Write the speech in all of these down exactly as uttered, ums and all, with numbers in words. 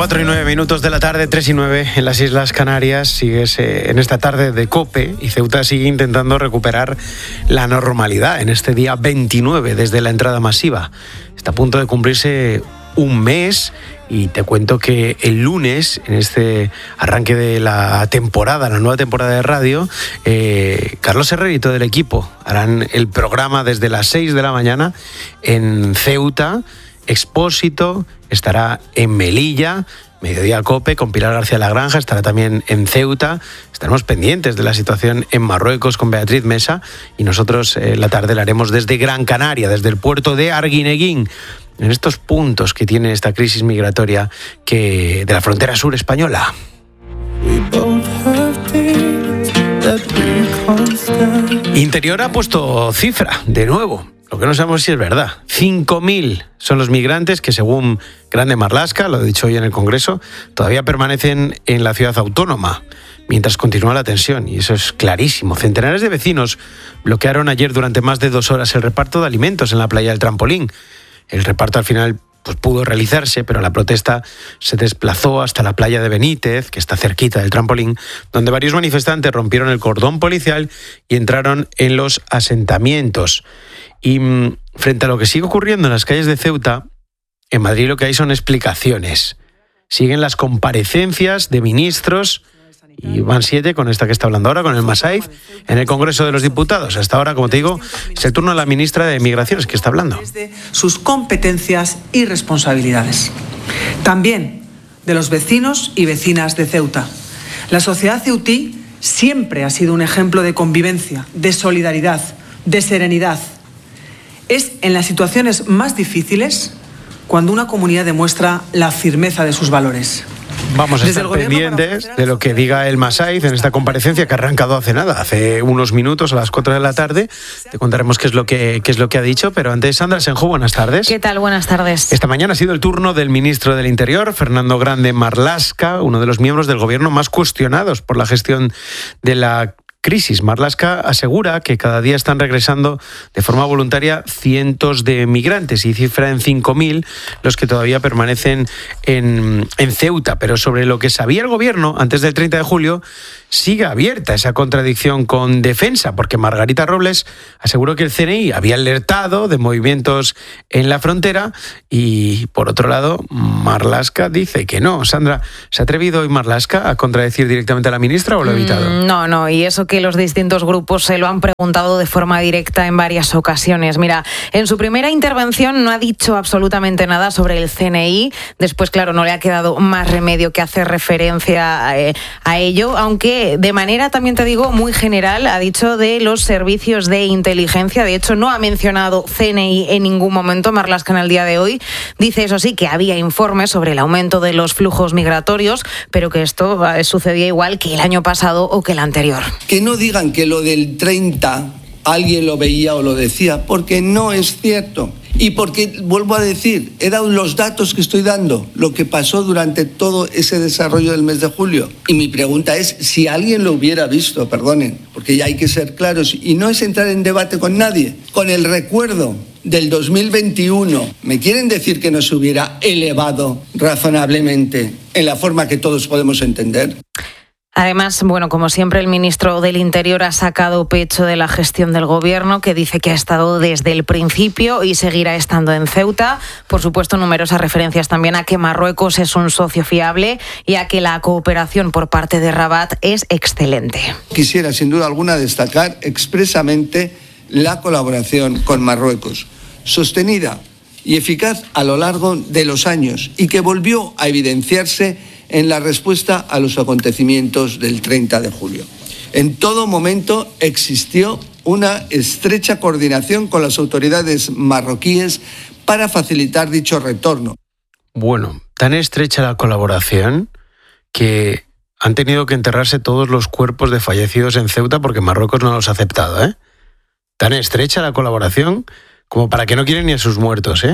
cuatro y nueve minutos de la tarde, tres y nueve en las Islas Canarias. Sigues eh, en esta tarde de COPE y Ceuta sigue intentando recuperar la normalidad en este día veintinueve desde la entrada masiva. Está a punto de cumplirse un mes y te cuento que el lunes, en este arranque de la temporada, la nueva temporada de radio, eh, Carlos Herrera y todo el equipo harán el programa desde las seis de la mañana en Ceuta. Expósito estará en Melilla, Mediodía COPE con Pilar García Lagranja, estará también en Ceuta. Estaremos pendientes de la situación en Marruecos con Beatriz Mesa y nosotros eh, la tarde la haremos desde Gran Canaria, desde el puerto de Arguineguín, en estos puntos que tiene esta crisis migratoria que de la frontera sur española. Interior ha puesto cifra, de nuevo. Lo que no sabemos si es verdad. cinco mil son los migrantes que, según Grande Marlaska, lo he dicho hoy en el Congreso, todavía permanecen en la ciudad autónoma, mientras continúa la tensión. Y eso es clarísimo. Centenares de vecinos bloquearon ayer durante más de dos horas el reparto de alimentos en la playa del Trampolín. El reparto al final pues, pudo realizarse, pero la protesta se desplazó hasta la playa de Benítez, que está cerquita del Trampolín, donde varios manifestantes rompieron el cordón policial y entraron en los asentamientos. Y frente a lo que sigue ocurriendo en las calles de Ceuta, en Madrid lo que hay son explicaciones. Siguen las comparecencias de ministros, y van siete con esta que está hablando ahora, con el Masaiz, en el Congreso de los Diputados. Hasta ahora, como te digo, es el turno de la ministra de Migraciones que está hablando. Desde sus competencias y responsabilidades. También de los vecinos y vecinas de Ceuta. La sociedad ceutí siempre ha sido un ejemplo de convivencia, de solidaridad, de serenidad. Es en las situaciones más difíciles cuando una comunidad demuestra la firmeza de sus valores. Vamos a estar pendientes de lo que diga el Masaiz en esta comparecencia que ha arrancado hace nada, hace unos minutos a las cuatro de la tarde. Te contaremos qué es lo que, qué es lo que ha dicho, pero antes, Sandra Senjo, buenas tardes. ¿Qué tal? Buenas tardes. Esta mañana ha sido el turno del ministro del Interior, Fernando Grande Marlaska, uno de los miembros del gobierno más cuestionados por la gestión de la crisis. Marlaska asegura que cada día están regresando de forma voluntaria cientos de migrantes y cifra en cinco mil los que todavía permanecen en, en Ceuta. Pero sobre lo que sabía el gobierno antes del treinta de julio, sigue abierta esa contradicción con Defensa, porque Margarita Robles aseguró que el C N I había alertado de movimientos en la frontera y, por otro lado, Marlaska dice que no. Sandra, ¿se ha atrevido hoy Marlaska a contradecir directamente a la ministra o lo ha evitado? Mm, no, no, y eso que los distintos grupos se lo han preguntado de forma directa en varias ocasiones. Mira, en su primera intervención no ha dicho absolutamente nada sobre el C N I. Después, claro, no le ha quedado más remedio que hacer referencia a, a ello, aunque de manera, también te digo, muy general, ha dicho de los servicios de inteligencia. De hecho, no ha mencionado C N I en ningún momento. Marlaska en el día de hoy dice, eso sí, que había informes sobre el aumento de los flujos migratorios, pero que esto sucedía igual que el año pasado o que el anterior. Que no digan que lo del treinta alguien lo veía o lo decía, porque no es cierto. Y porque, vuelvo a decir, he dado los datos que estoy dando, lo que pasó durante todo ese desarrollo del mes de julio. Y mi pregunta es, si alguien lo hubiera visto, perdonen, porque ya hay que ser claros, y no es entrar en debate con nadie, con el recuerdo del dos mil veintiuno, ¿me quieren decir que no se hubiera elevado razonablemente en la forma que todos podemos entender? Además, bueno, como siempre, el ministro del Interior ha sacado pecho de la gestión del gobierno, que dice que ha estado desde el principio y seguirá estando en Ceuta. Por supuesto, numerosas referencias también a que Marruecos es un socio fiable y a que la cooperación por parte de Rabat es excelente. Quisiera, sin duda alguna, destacar expresamente la colaboración con Marruecos, sostenida y eficaz a lo largo de los años y que volvió a evidenciarse en la respuesta a los acontecimientos del treinta de julio. En todo momento existió una estrecha coordinación con las autoridades marroquíes para facilitar dicho retorno. Bueno, tan estrecha la colaboración que han tenido que enterrarse todos los cuerpos de fallecidos en Ceuta porque Marruecos no los ha aceptado, ¿eh? Tan estrecha la colaboración como para que no quieren ni a sus muertos, ¿eh?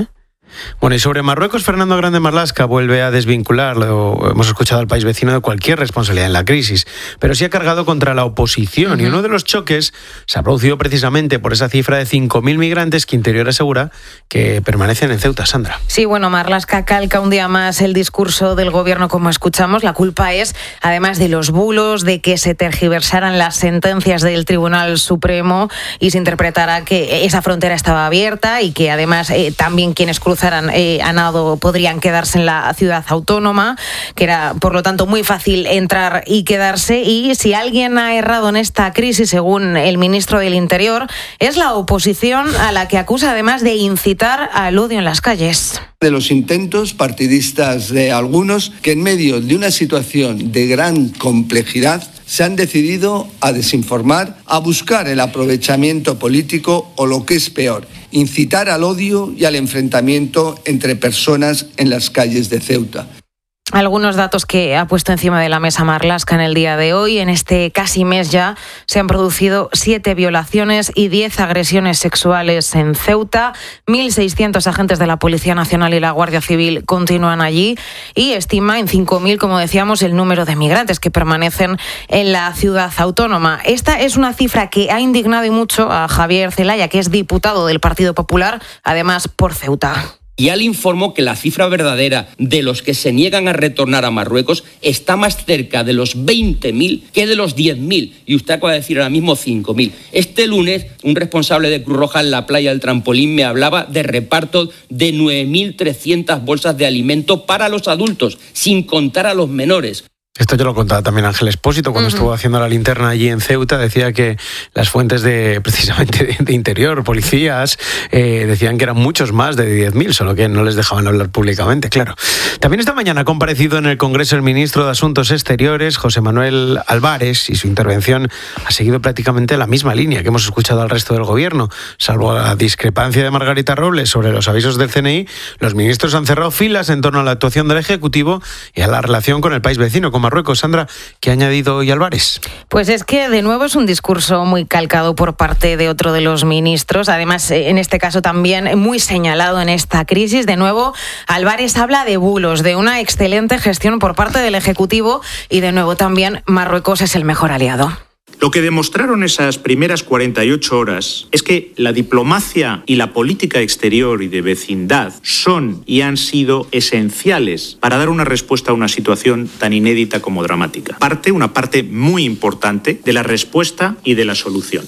Bueno, y sobre Marruecos, Fernando Grande Marlaska vuelve a desvincular, lo hemos escuchado al país vecino, de cualquier responsabilidad en la crisis, pero sí ha cargado contra la oposición. Uh-huh. Y uno de los choques se ha producido precisamente por esa cifra de cinco mil migrantes que Interior asegura que permanecen en Ceuta. Sandra. Sí, bueno, Marlaska calca un día más el discurso del gobierno, como escuchamos. La culpa es, además de los bulos, de que se tergiversaran las sentencias del Tribunal Supremo y se interpretara que esa frontera estaba abierta y que además eh, también quienes cruzan Eh, a nado podrían quedarse en la ciudad autónoma, que era por lo tanto muy fácil entrar y quedarse. Y si alguien ha errado en esta crisis, según el ministro del Interior, es la oposición, a la que acusa además de incitar al odio en las calles. De los intentos partidistas de algunos que en medio de una situación de gran complejidad se han decidido a desinformar, a buscar el aprovechamiento político o, lo que es peor, incitar al odio y al enfrentamiento entre personas en las calles de Ceuta. Algunos datos que ha puesto encima de la mesa Marlaska en el día de hoy. En este casi mes ya se han producido siete violaciones y diez agresiones sexuales en Ceuta. mil seiscientos agentes de la Policía Nacional y la Guardia Civil continúan allí y estima en cinco mil, como decíamos, el número de migrantes que permanecen en la ciudad autónoma. Esta es una cifra que ha indignado y mucho a Javier Zelaya, que es diputado del Partido Popular, además por Ceuta. Ya le informó que la cifra verdadera de los que se niegan a retornar a Marruecos está más cerca de los veinte mil que de los diez mil. Y usted acaba de decir ahora mismo cinco mil. Este lunes, un responsable de Cruz Roja en la playa del Trampolín me hablaba de reparto de nueve mil trescientas bolsas de alimento para los adultos, sin contar a los menores. Esto ya lo contaba también Ángel Expósito cuando uh-huh. estuvo haciendo la linterna allí en Ceuta. Decía que las fuentes de precisamente de, de Interior, policías, eh, decían que eran muchos más de diez mil, solo que no les dejaban hablar públicamente, claro. También esta mañana ha comparecido en el Congreso el ministro de Asuntos Exteriores, José Manuel Álvarez, y su intervención ha seguido prácticamente la misma línea que hemos escuchado al resto del gobierno. Salvo la discrepancia de Margarita Robles sobre los avisos del C N I, los ministros han cerrado filas en torno a la actuación del Ejecutivo y a la relación con el país vecino, con Marruecos. Sandra, ¿qué ha añadido hoy Álvarez? Pues es que de nuevo es un discurso muy calcado por parte de otro de los ministros, además en este caso también muy señalado en esta crisis. De nuevo, Álvarez habla de bulos, de una excelente gestión por parte del Ejecutivo y de nuevo también Marruecos es el mejor aliado. Lo que demostraron esas primeras cuarenta y ocho horas es que la diplomacia y la política exterior y de vecindad son y han sido esenciales para dar una respuesta a una situación tan inédita como dramática. Parte, una parte muy importante de la respuesta y de la solución.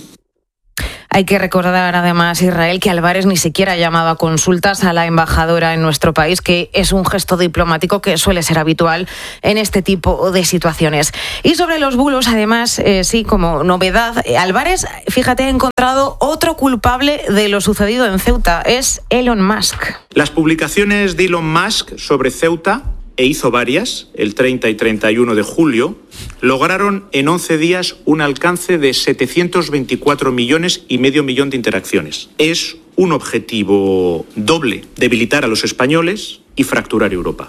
Hay que recordar además, Israel, que Álvarez ni siquiera ha llamado a consultas a la embajadora en nuestro país, que es un gesto diplomático que suele ser habitual en este tipo de situaciones. Y sobre los bulos, además, eh, sí, como novedad, Álvarez, fíjate, ha encontrado otro culpable de lo sucedido en Ceuta, es Elon Musk. Las publicaciones de Elon Musk sobre Ceuta, e hizo varias, el treinta y treinta y uno de julio, lograron en once días un alcance de setecientos veinticuatro millones y medio millón de interacciones. Es un objetivo doble: debilitar a los españoles y fracturar Europa.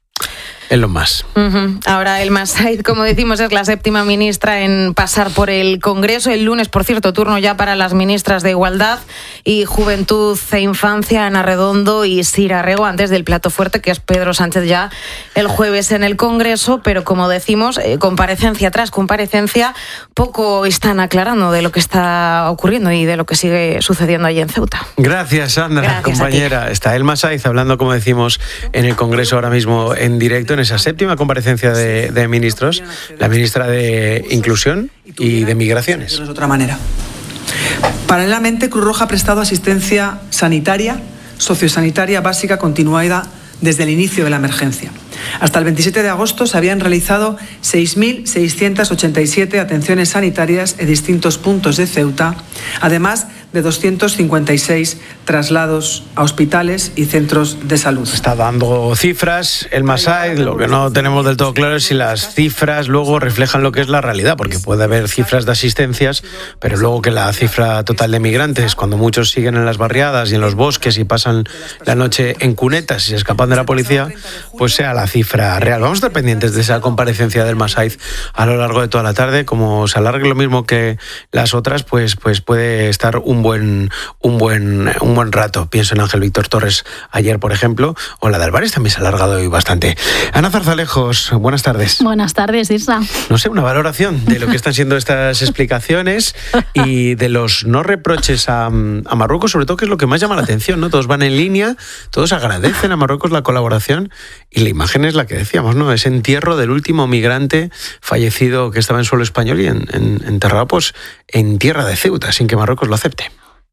Elon Musk. Uh-huh. Ahora Elma Said, como decimos, es la séptima ministra en pasar por el Congreso. El lunes, por cierto, turno ya para las ministras de Igualdad y Juventud e Infancia, Ana Redondo y Sira Rego, antes del plato fuerte, que es Pedro Sánchez ya el jueves en el Congreso. Pero como decimos, eh, comparecencia tras comparecencia, poco están aclarando de lo que está ocurriendo y de lo que sigue sucediendo allí en Ceuta. Gracias, Sandra, Gracias, compañera. Está Elma Said hablando, como decimos, en el Congreso ahora mismo en directo, en esa séptima comparecencia de, de ministros, la ministra de Inclusión y de Migraciones. De otra manera. Paralelamente, Cruz Roja ha prestado asistencia sanitaria, sociosanitaria básica continuada desde el inicio de la emergencia. Hasta el veintisiete de agosto se habían realizado seis mil seiscientas ochenta y siete atenciones sanitarias en distintos puntos de Ceuta, además de doscientos cincuenta y seis traslados a hospitales y centros de salud. Está dando cifras el Masaid. Lo que no tenemos del todo claro es si las cifras luego reflejan lo que es la realidad, porque puede haber cifras de asistencias, pero luego que la cifra total de migrantes, cuando muchos siguen en las barriadas y en los bosques y pasan la noche en cunetas y se escapan de la policía, pues sea la cifra real. Vamos a estar pendientes de esa comparecencia del Masaid a lo largo de toda la tarde. Como se alargue lo mismo que las otras, pues, pues puede estar un buen, un buen, un buen rato. Pienso en Ángel Víctor Torres ayer, por ejemplo, o la de Álvarez también se ha alargado hoy bastante. Ana Zarzalejos, buenas tardes. Buenas tardes, Isra. No sé, una valoración de lo que están siendo estas explicaciones y de los no reproches a, a Marruecos, sobre todo, que es lo que más llama la atención, ¿no? Todos van en línea, todos agradecen a Marruecos la colaboración y la imagen es la que decíamos, ¿no? Ese entierro del último migrante fallecido que estaba en suelo español y en, en, enterrado pues, en tierra de Ceuta, sin que Marruecos lo acepte.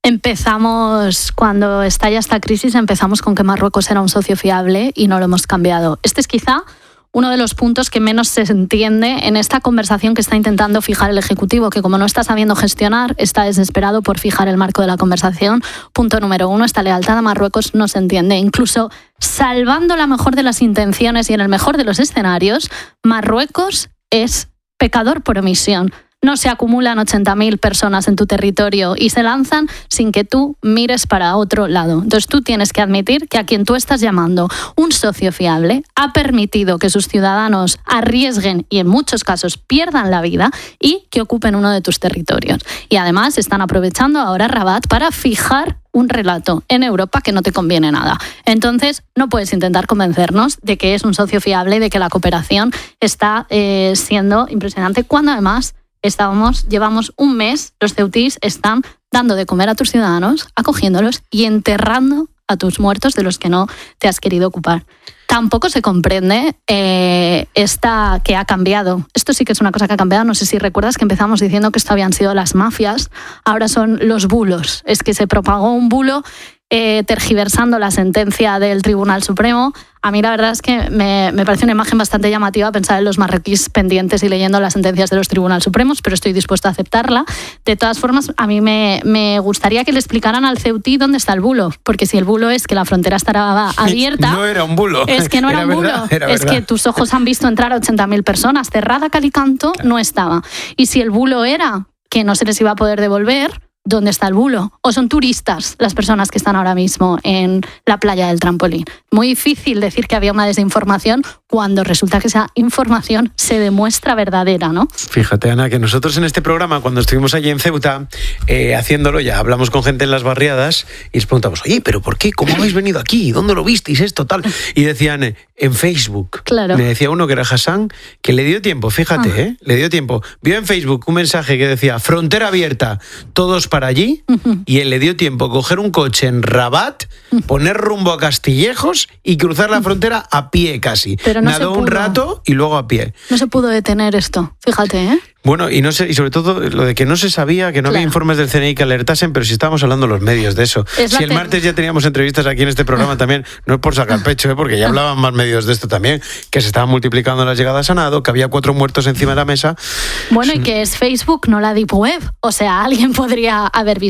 Empezamos, cuando estalla esta crisis, empezamos con que Marruecos era un socio fiable y no lo hemos cambiado. Este es quizá uno de los puntos que menos se entiende en esta conversación que está intentando fijar el Ejecutivo, que como no está sabiendo gestionar, está desesperado por fijar el marco de la conversación. Punto número uno, esta lealtad a Marruecos no se entiende. Incluso salvando la mejor de las intenciones y en el mejor de los escenarios, Marruecos es pecador por omisión. No se acumulan ochenta mil personas en tu territorio y se lanzan sin que tú mires para otro lado. Entonces tú tienes que admitir que a quien tú estás llamando un socio fiable ha permitido que sus ciudadanos arriesguen y en muchos casos pierdan la vida y que ocupen uno de tus territorios. Y además están aprovechando ahora Rabat para fijar un relato en Europa que no te conviene nada. Entonces, no puedes intentar convencernos de que es un socio fiable y de que la cooperación está eh, siendo impresionante, cuando además Estábamos, llevamos un mes, los ceutíes están dando de comer a tus ciudadanos, acogiéndolos y enterrando a tus muertos de los que no te has querido ocupar. Tampoco se comprende eh, esta que ha cambiado. Esto sí que es una cosa que ha cambiado. No sé si recuerdas que empezamos diciendo que esto habían sido las mafias, ahora son los bulos. Es que se propagó un bulo eh, tergiversando la sentencia del Tribunal Supremo. A mí la verdad es que me, me parece una imagen bastante llamativa pensar en los marroquíes pendientes y leyendo las sentencias de los Tribunales Supremos, pero estoy dispuesta a aceptarla. De todas formas, a mí me, me gustaría que le explicaran al ceutí dónde está el bulo, porque si el bulo es que la frontera estará abierta... No era un bulo. Es que no era, era un bulo. Verdad, era es verdad. Que tus ojos han visto entrar a ochenta mil personas. Cerrada Calicanto claro. No estaba. Y si el bulo era que no se les iba a poder devolver, ¿dónde está el bulo? ¿O son turistas las personas que están ahora mismo en la playa del Trampolín? Muy difícil decir que había una desinformación cuando resulta que esa información se demuestra verdadera, ¿no? Fíjate, Ana, que nosotros en este programa, cuando estuvimos allí en Ceuta, eh, haciéndolo ya, hablamos con gente en las barriadas y les preguntamos, oye, ¿pero por qué? ¿Cómo habéis venido aquí? ¿Dónde lo visteis esto, tal? Y decían, eh, en Facebook. Claro. Me decía uno que era Hassan, que le dio tiempo, fíjate, ah. ¿eh? Le dio tiempo. Vio en Facebook un mensaje que decía, frontera abierta, todos para allí, uh-huh. y él le dio tiempo coger un coche en Rabat, uh-huh. poner rumbo a Castillejos y cruzar la frontera a pie casi. Pero no Nadó un rato y luego a pie. No se pudo detener esto, fíjate, ¿eh? Bueno, y no sé, y sobre todo lo de que no se sabía, que no claro. había informes del C N I que alertasen, pero si estábamos hablando los medios de eso. Es si el martes ya teníamos entrevistas aquí en este programa también, no es por sacar pecho, ¿eh? Porque ya hablaban más medios de esto también, que se estaban multiplicando las llegadas a nado, que había cuatro muertos encima de la mesa. Bueno, y que es Facebook, no la Deep Web. O sea, alguien podría haber visto